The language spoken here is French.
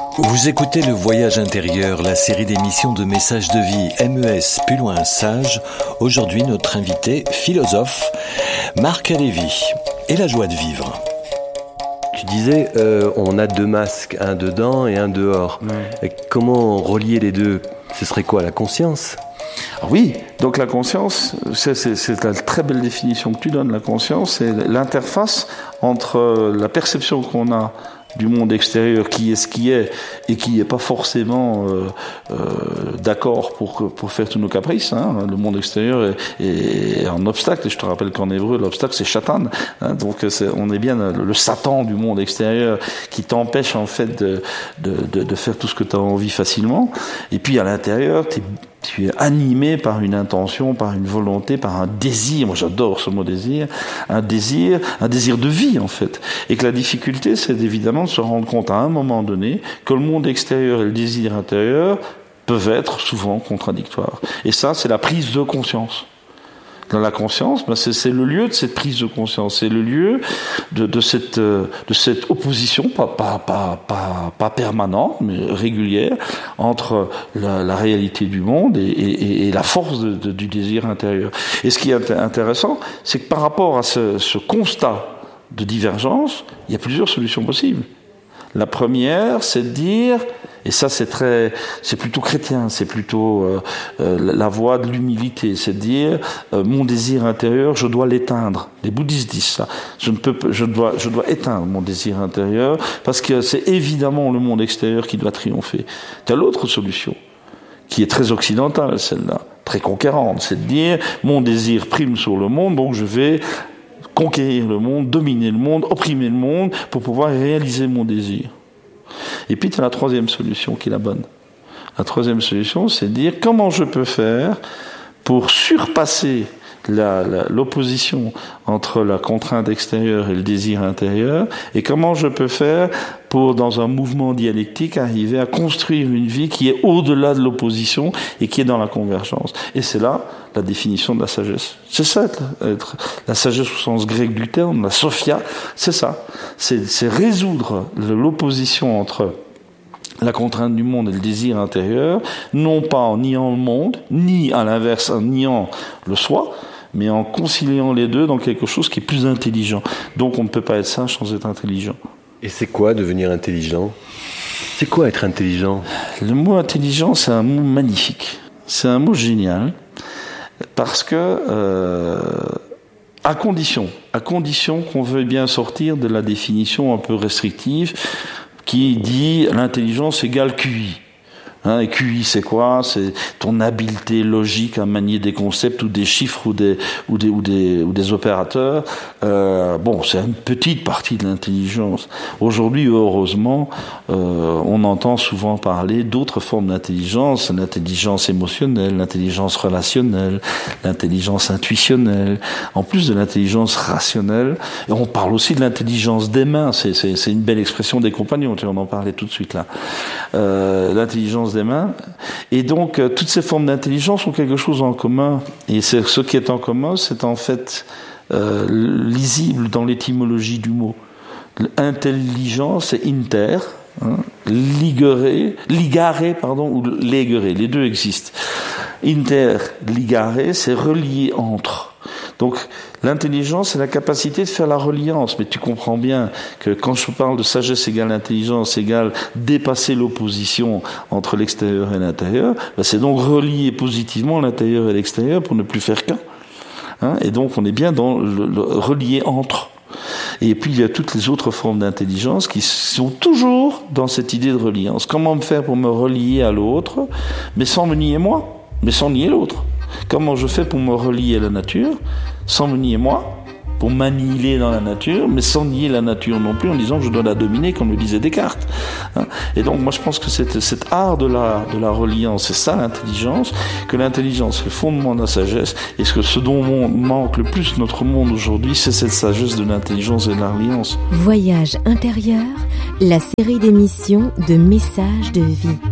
Vous écoutez Le Voyage intérieur, la série d'émissions de messages de vie MES, plus loin sage. Aujourd'hui, notre invité, philosophe, Marc Halévy, et la joie de vivre. Tu disais, on a deux masques, un dedans et un dehors. Et comment relier les deux ? Ce serait quoi, la conscience ? Oui, donc la conscience, c'est la très belle définition que tu donnes. La conscience, c'est l'interface entre la perception qu'on a du monde extérieur, qui est ce qui est, et qui n'est pas forcément d'accord pour faire tous nos caprices. Hein. Le monde extérieur est un obstacle, et je te rappelle qu'en hébreu, l'obstacle c'est Shatan. Hein. Donc on est bien le Satan du monde extérieur qui t'empêche en fait de faire tout ce que tu as envie facilement. Et puis à l'intérieur, tu es animé par une intention, par une volonté, par un désir. Moi, j'adore ce mot désir. Un désir de vie, en fait. Et que la difficulté, c'est évidemment de se rendre compte à un moment donné que le monde extérieur et le désir intérieur peuvent être souvent contradictoires. Et ça, c'est la prise de conscience. Dans la conscience, c'est le lieu de cette prise de conscience, c'est le lieu de cette opposition, pas permanente, mais régulière, entre la réalité du monde et la force du désir intérieur. Et ce qui est intéressant, c'est que par rapport à ce constat de divergence, il y a plusieurs solutions possibles. La première, c'est de dire, et ça c'est plutôt chrétien, c'est plutôt la voie de l'humilité, c'est de dire mon désir intérieur, je dois l'éteindre. Les bouddhistes disent ça. Je dois éteindre mon désir intérieur parce que c'est évidemment le monde extérieur qui doit triompher. Tu as l'autre solution qui est très occidentale, celle-là, très conquérante, c'est de dire mon désir prime sur le monde, donc je vais conquérir le monde, dominer le monde, opprimer le monde pour pouvoir réaliser mon désir. Et puis tu as la troisième solution qui est la bonne. La troisième solution, c'est de dire comment je peux faire pour surpasser l'opposition entre la contrainte extérieure et le désir intérieur, et comment je peux faire pour, dans un mouvement dialectique, arriver à construire une vie qui est au-delà de l'opposition et qui est dans la convergence. Et c'est là la définition de la sagesse. C'est ça, la sagesse au sens grec du terme, la sophia, c'est ça. C'est résoudre l'opposition entre la contrainte du monde et le désir intérieur, non pas en niant le monde, ni à l'inverse en niant le soi, mais en conciliant les deux dans quelque chose qui est plus intelligent. Donc on ne peut pas être sage sans être intelligent. Et c'est quoi devenir intelligent ? C'est quoi être intelligent ? Le mot intelligent, c'est un mot magnifique. C'est un mot génial, parce que à condition qu'on veuille bien sortir de la définition un peu restrictive qui dit l'intelligence égale QI. Hein, et QI, c'est quoi ? C'est ton habileté logique à manier des concepts ou des chiffres ou des opérateurs. Bon, c'est une petite partie de l'intelligence. Aujourd'hui, heureusement, on entend souvent parler d'autres formes d'intelligence, l'intelligence émotionnelle, l'intelligence relationnelle, l'intelligence intuitionnelle, en plus de l'intelligence rationnelle. Et on parle aussi de l'intelligence des mains. C'est une belle expression des compagnons. On en parlait tout de suite là. L'intelligence des mains. Et donc, toutes ces formes d'intelligence ont quelque chose en commun. Et ce qui est en commun, c'est en fait lisible dans l'étymologie du mot. Intelligence, c'est inter, hein, ligare, ou légueré, les deux existent. Inter, ligare, c'est relié entre. Donc, l'intelligence, c'est la capacité de faire la reliance. Mais tu comprends bien que quand je parle de sagesse égale intelligence égale dépasser l'opposition entre l'extérieur et l'intérieur, c'est donc relier positivement l'intérieur et l'extérieur pour ne plus faire qu'un. Hein, et donc, on est bien dans le relier entre. Et puis, il y a toutes les autres formes d'intelligence qui sont toujours dans cette idée de reliance. Comment me faire pour me relier à l'autre, mais sans me nier moi, mais sans nier l'autre. Comment je fais pour me relier à la nature, sans me nier moi, pour m'annihiler dans la nature, mais sans nier la nature non plus, en disant que je dois la dominer, comme le disait Descartes. Et donc, moi, je pense que cet art de la reliance, c'est ça l'intelligence, que l'intelligence, c'est le fondement de la sagesse, et ce dont manque le plus notre monde aujourd'hui, c'est cette sagesse de l'intelligence et de la reliance. Voyage intérieur, la série d'émissions de messages de vie.